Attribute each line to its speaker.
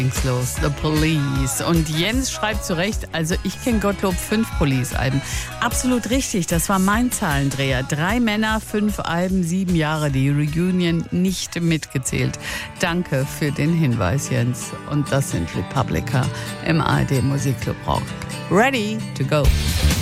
Speaker 1: Los, The Police. Und Jens schreibt zu Recht, also ich kenne Gottlob 5 Police-Alben. Absolut richtig, das war mein Zahlendreher. 3 Männer, 5 Alben, 7 Jahre, die Reunion nicht mitgezählt. Danke für den Hinweis, Jens. Und das sind Republica im ARD Musikclub Rock. Ready to go.